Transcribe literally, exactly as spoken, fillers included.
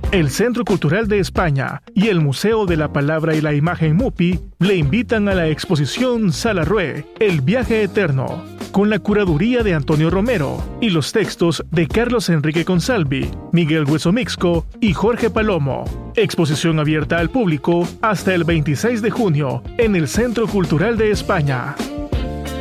El Centro Cultural de España y el Museo de la Palabra y la Imagen MUPI le invitan a la exposición Salarrué, El Viaje Eterno, con la curaduría de Antonio Romero y los textos de Carlos Enrique Consalvi, Miguel Hueso Mixco y Jorge Palomo. Exposición abierta al público hasta el veintiséis de junio en el Centro Cultural de España.